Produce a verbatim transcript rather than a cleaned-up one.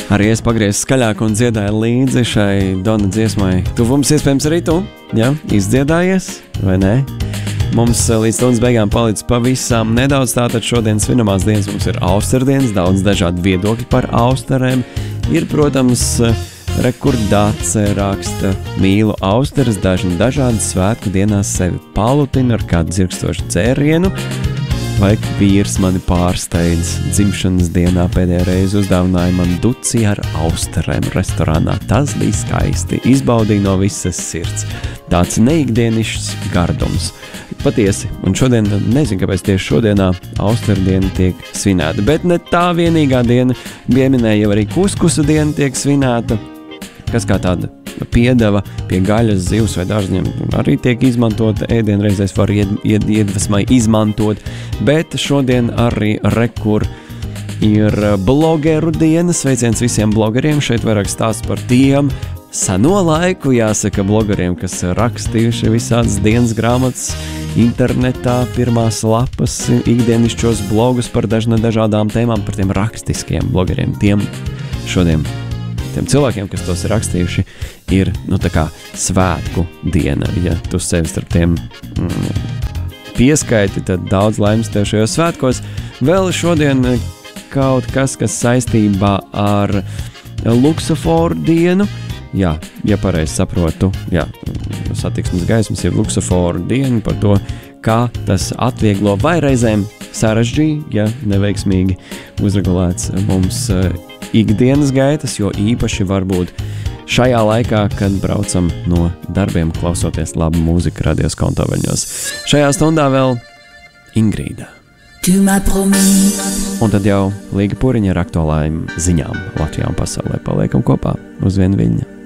Arī es pagriezu skaļāk un dziedāju līdzi šai Dona dziesmai. Tuvums iespējams arī tu, ja? Izdziedājies, vai ne? Mums līdz stundas beigām palicis pavisam nedaudz, tātad šodien svinamās dienas mums ir Austerdienas, daudz dažādu viedokļu par Austerēm. Ir, protams, rekordāce raksta mīlu Austeres, dažni dažādi svētku dienās sevi palutina ar kādu dzirkstošu dzērienu. Vai vīrs mani pārsteidz dzimšanas dienā pēdējā reize uzdāvināja man duci ar Austerēm restorānā. Tas bija skaisti, izbaudīja no visas sirds. Tāds neikdienišs gardums. Patiesi, un šodien, nezinu, kāpēc tieši šodienā Austerdiena tiek svinēta, bet ne tā vienīgā diena, pieminēja jau arī kuskusa diena tiek svinēta, kas kā tāda piedeva pie gaļas, zivs vai dārzņiem arī tiek izmantota, ēdienreizēs var ied, ied, iedvesmai izmantot, bet šodien arī rekur ir blogeru diena, sveiciens visiem blogeriem, šeit vairāk stāsts par tiem seno laiku, jāsaka, blogeriem, kas rakstījuši visādas dienas grāmatas internetā, pirmās lapas, ikdienišķos blogus par dažna dažādām tēmām, par tiem rakstiskiem blogeriem, tiem šodien tiem cilvēkiem, kas tos ir rakstījuši, ir, nu, tā kā svētku diena. Ja tu sevi starp tiem mm, pieskaiti, tad daudz laimes tev šajos svētkos. Vēl šodien kaut kas, kas saistībā ar luksuforu dienu. Jā, ja pareizi saprotu, jā, satiksmes gaismas ir luksuforu diena par to, kā tas atvieglo vai reizēm sarežģīja, ja neveiksmīgi uzregulēts mums ikdienas gaitas, jo īpaši varbūt šajā laikā, kad braucam no darbiem, klausoties labu mūziku radios kontoveļņos. Šajā stundā vēl Ingrīda. Un tad jau Līga Puriņa ar aktuālajām ziņām Latvijā un pasaulē. Paliekam kopā uz vienu viļņu.